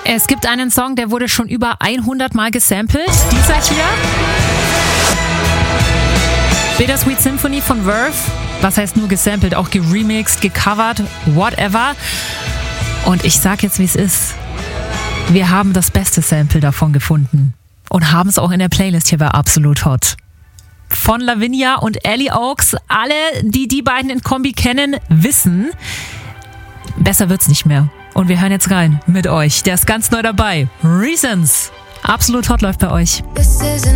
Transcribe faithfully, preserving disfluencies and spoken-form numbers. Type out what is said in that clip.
Es gibt einen Song, der wurde schon über hundert Mal gesampelt. Dieser hier. Bittersweet Symphony von Verve. Was heißt nur gesampelt? Auch geremixed, gecovert, whatever. Und ich sag jetzt, wie es ist. Wir haben das beste Sample davon gefunden. Und haben es auch in der Playlist hier bei Absolut Hot. Von Lavinia und Ellie Oaks. Alle, die die beiden in Kombi kennen, wissen, besser wird's nicht mehr. Und wir hören jetzt rein mit euch. Der ist ganz neu dabei. Reasons. Absolut Hot läuft bei euch.